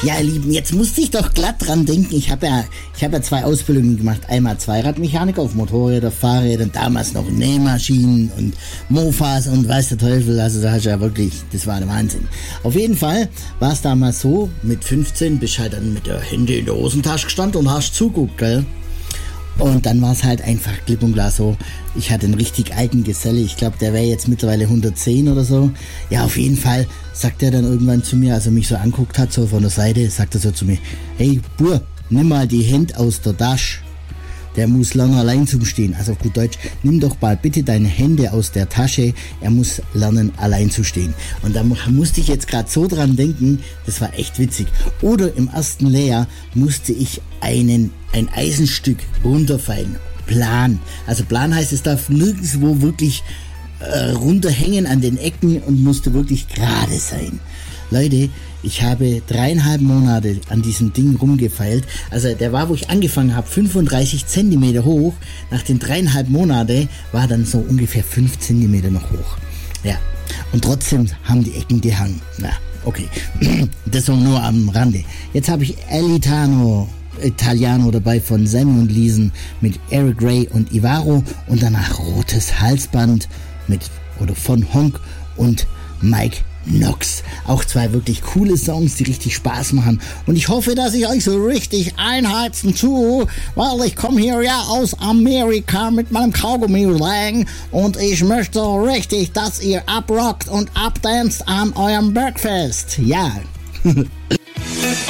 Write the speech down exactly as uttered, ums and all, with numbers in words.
Ja, ihr Lieben, jetzt musste ich doch glatt dran denken. Ich habe ja, ich habe ja zwei Ausbildungen gemacht. Einmal Zweiradmechaniker auf Motorräder, Fahrrädern, damals noch Nähmaschinen und Mofas und weiß der Teufel. Also da hast du ja wirklich, das war der Wahnsinn. Auf jeden Fall war es damals so, mit fünfzehn bist du halt dann mit der Hände in der Hosentasche gestanden und hast zuguckt, gell? Und dann war es halt einfach klipp und klar so, ich hatte einen richtig alten Geselle, ich glaube, der wäre jetzt mittlerweile hundertzehn oder so. Ja, auf jeden Fall sagt er dann irgendwann zu mir, als er mich so anguckt hat, so von der Seite, sagt er so zu mir, hey, Bur, nimm mal die Hände aus der Tasche. Der muss lernen, allein zum Stehen. Also auf gut Deutsch, nimm doch mal bitte deine Hände aus der Tasche. Er muss lernen, allein zu stehen. Und da musste ich jetzt gerade so dran denken, das war echt witzig. Oder im ersten Lehrjahr musste ich einen, ein Eisenstück runterfallen. Plan. Also Plan heißt, es darf nirgendwo wirklich äh, runterhängen an den Ecken und musste wirklich gerade sein. Leute, ich habe dreieinhalb Monate an diesem Ding rumgefeilt. Also der war, wo ich angefangen habe, fünfunddreißig Zentimeter hoch. Nach den dreieinhalb Monaten war dann so ungefähr fünf Zentimeter noch hoch. Ja, und trotzdem haben die Ecken gehangen. Na, okay. Das nur am Rande. Jetzt habe ich Elitano Italiano dabei von Sammy und Liesen mit Eric Gray und Ivaro und danach Rotes Halsband mit oder von Honk und Mike Knox. Auch zwei wirklich coole Songs, die richtig Spaß machen. Und ich hoffe, dass ich euch so richtig einheizen tue, weil ich komme hier ja aus Amerika mit meinem Kaugummi-Lang und ich möchte so richtig, dass ihr abrockt und abdanzt an eurem Bergfest. Ja.